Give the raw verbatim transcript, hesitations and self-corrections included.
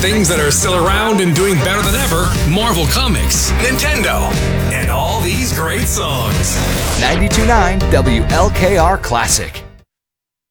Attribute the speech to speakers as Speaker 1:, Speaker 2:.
Speaker 1: things that are still around and doing better than ever, Marvel Comics, Nintendo, and all these great songs.
Speaker 2: ninety-two point nine W L K R Classic.